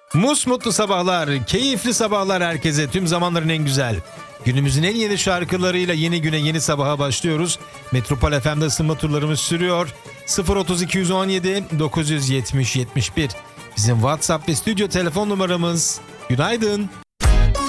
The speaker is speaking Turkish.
Musmutlu sabahlar, keyifli sabahlar herkese. Tüm zamanların en güzel. Günümüzün en yeni şarkılarıyla yeni güne, yeni sabaha başlıyoruz. Metropol FM'de ısınma turlarımız sürüyor. 03217 970 71 bizim WhatsApp ve stüdyo telefon numaramız. Günaydın.